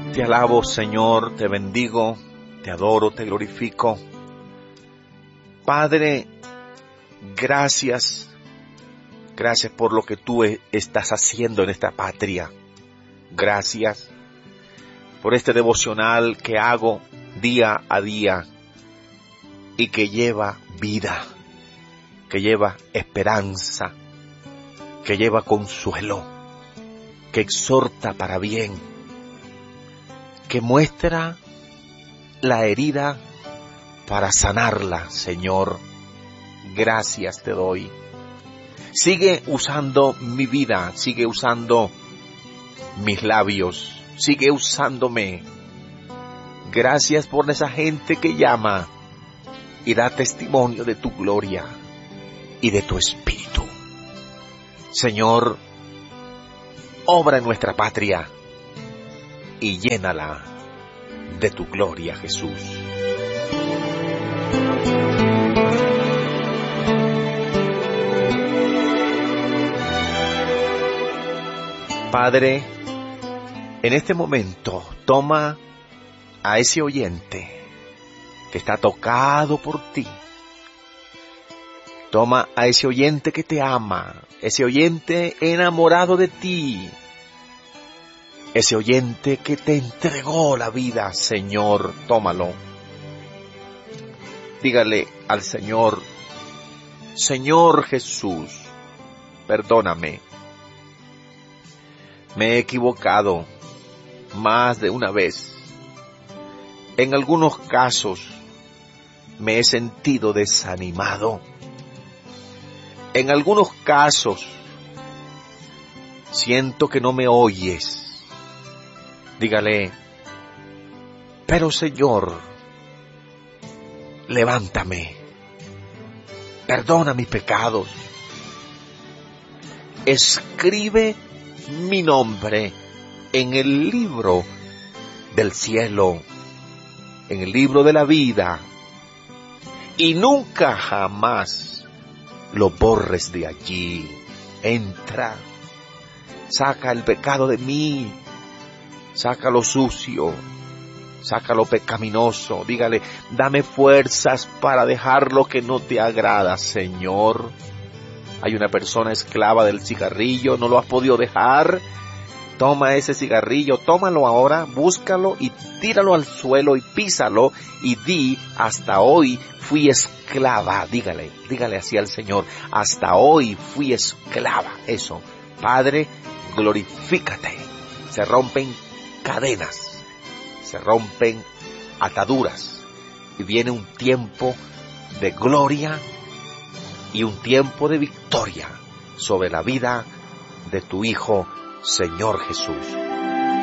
Te alabo, Señor, te bendigo, te adoro, te glorifico. Padre, gracias por lo que tú estás haciendo en esta patria. Gracias por este devocional que hago día a día y que lleva vida, que lleva esperanza, que lleva consuelo, que exhorta para bien, que muestra la herida para sanarla, Señor. Gracias te doy. Sigue usando mi vida, sigue usando mis labios, sigue usándome. Gracias por esa gente que llama y da testimonio de tu gloria y de tu espíritu. Señor, obra en nuestra patria y llénala de tu gloria, Jesús. Padre, en este momento toma a ese oyente que está tocado por ti. Toma a ese oyente que te ama, ese oyente enamorado de ti, ese oyente que te entregó la vida, Señor, tómalo. Dígale al Señor: Señor Jesús, perdóname. Me he equivocado más de una vez. En algunos casos me he sentido desanimado. En algunos casos siento que no me oyes. Dígale: pero Señor, levántame, perdona mis pecados, escribe mi nombre en el libro del cielo, en el libro de la vida, y nunca jamás lo borres de allí. Entra, saca el pecado de mí, saca lo sucio, saca lo pecaminoso. Dígale: dame fuerzas para dejar lo que no te agrada, Señor. Hay una persona esclava del cigarrillo, no lo has podido dejar. Toma ese cigarrillo, tómalo ahora, búscalo y tíralo al suelo y písalo y di: hasta hoy fui esclava. Dígale así al Señor: hasta hoy fui esclava. Eso, Padre, glorifícate. Se rompen cadenas, se rompen ataduras y viene un tiempo de gloria y un tiempo de victoria sobre la vida de tu Hijo, Señor Jesús.